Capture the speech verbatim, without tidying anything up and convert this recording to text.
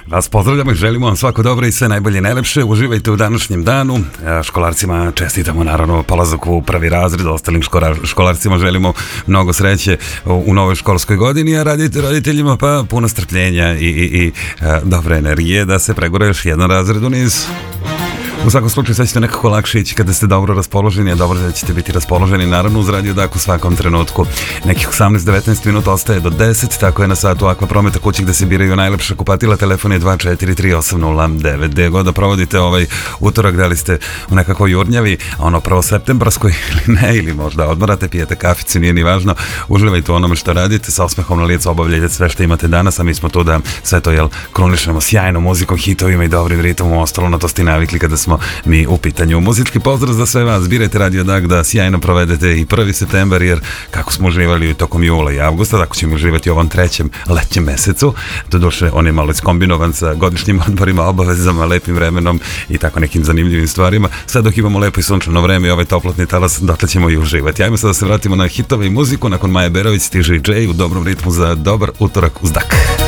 Vas pozdravljamo i želimo vam svako dobro i sve najbolje i najlepše. Uživajte u današnjem danu. Školarcima čestitamo naravno polazak u prvi razred, ostalim školarcima želimo mnogo sreće u novoj školskoj godini, a roditeljima pa puno strpljenja i, i, i dobre energije da se pregore još jedan razred u niz. U svakom slučaju sve ćete nekako lakše ići kada ste dobro raspoloženi, a dobro da ćete biti raspoloženi naravno uz Radio Dak u svakom trenutku. Nekih osamnaest do devetnaest minuta ostaje do deset, tako je na satu Aqua Prometa kući gde se biraju najlepša kupatila. Telefon je dva četiri tri osam nula devet. Gde god da provodite ovaj utorak, da li ste u nekakvoj jurnjavi, ono prvo septembarskoj ili ne, ili možda odmorate, pijete kaficu, nije ni važno. Uživajte u onome što radite, sa osmehom na licu obavljajte sve što imate danas, a mi smo tu da sve to jel krunišemo sjajnom muzikom, hitovima i dobrim ritmom. Ostalo na to ste navikli kada smo mi u pitanju. Muzički pozdrav za sve vas, birajte Radio Dak da sjajno provedete i prvi septembar, jer kako smo uživali tokom jula i avgusta, tako ćemo uživati u ovom trećem letnjem mesecu. Doduše, on je malo iskombinovan sa godišnjim odborima, obavezama, lepim vremenom i tako nekim zanimljivim stvarima. Sad dok imamo lepo i sunčano vreme i ovaj toplotni talas, dotle ćemo i uživati. Ajmo sad da se vratimo na hitove i muziku. Nakon Maje Berović stiže i Jay u dobrom ritmu za dobar utorak uz Dak.